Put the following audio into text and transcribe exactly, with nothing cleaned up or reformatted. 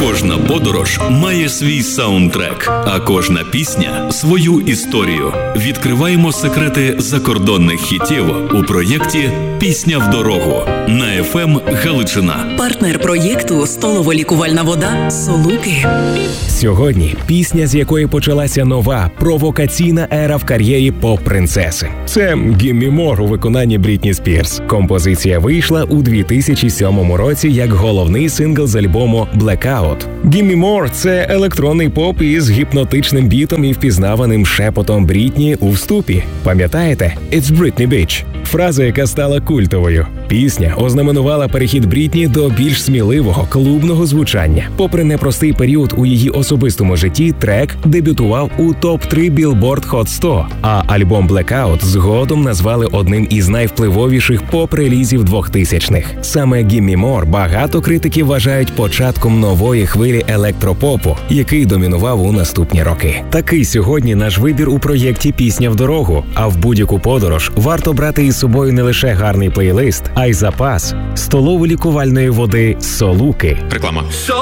Кожна подорож має свій саундтрек, а кожна пісня – свою історію. Відкриваємо секрети закордонних хітів у проєкті «Пісня в дорогу» на еф ем Галичина. Партнер проєкту – столово-лікувальна вода «Солуки». Сьогодні пісня, з якої почалася нова провокаційна ера в кар'єрі поп-принцеси. Це «Give me more» у виконанні Брітні Спірс. Композиція вийшла у дві тисячі сьомому році як головний сингл з альбому «Blackout». «Give me more» – це електронний поп із гіпнотичним бітом і впізнаваним шепотом Брітні у вступі. Пам'ятаєте? «It's Britney Bitch» – фраза, яка стала культовою. Пісня ознаменувала перехід Брітні до більш сміливого, клубного звучання. Попри непростий період у її особистому житті, трек дебютував у топ три Billboard Hot сто, а альбом «Blackout» згодом назвали одним із найвпливовіших поп-релізів двохтисячних. Саме «Give me more» багато критиків вважають початком нової хвилі електропопу, який домінував у наступні роки. Такий сьогодні наш вибір у проєкті «Пісня в дорогу», а в будь-яку подорож варто брати із собою не лише гарний плейлист, а й запас столово-лікувальної води «Солуки». Реклама.